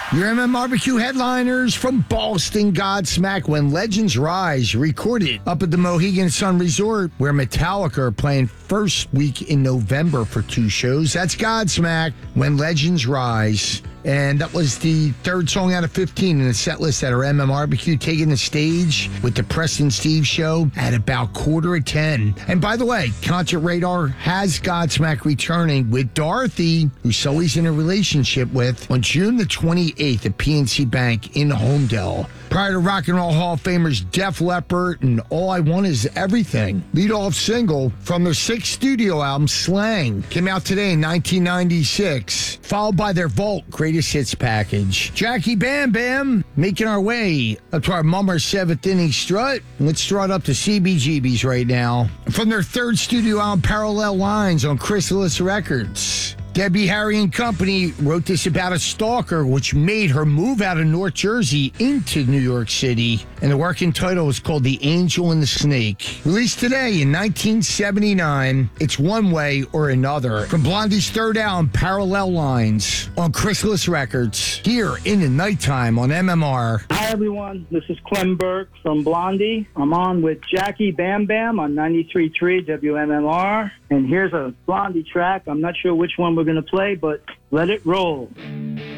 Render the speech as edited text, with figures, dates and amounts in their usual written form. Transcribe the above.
Your Barbecue headliners from Boston, Godsmack, When Legends Rise, recorded up at the Mohegan Sun Resort, where Metallica are playing first week in November for 2 shows. That's Godsmack, When Legends Rise. And that was the third song out of 15 in the set list at our Barbecue, taking the stage with the Preston Steve Show at about 9:45. And by the way, Concert Radar has Godsmack returning with Dorothy, who Sully's in a relationship with, on June the 28th at PNC Bank in Homedale. Prior to Rock and Roll Hall of Famers Def Leppard and All I Want Is Everything, lead-off single from their 6th studio album, Slang, came out today in 1996, followed by their Vault Greatest Hits package. Jackie Bam Bam, making our way up to our Mummer 7th Inning Strut. Let's strut up to CBGB's right now. From their 3rd studio album, Parallel Lines, on Chrysalis Records. Debbie Harry and Company wrote this about a stalker which made her move out of North Jersey into New York City. And the working title was called The Angel and the Snake. Released today in 1979, it's One Way or Another. From Blondie's 3rd album, Parallel Lines, on Chrysalis Records, here in the nighttime on MMR. Hi, everyone. This is Clem Burke from Blondie. I'm on with Jackie Bam Bam on 93.3 WMMR. And here's a Blondie track. I'm not sure which one we're going to play, but let it roll.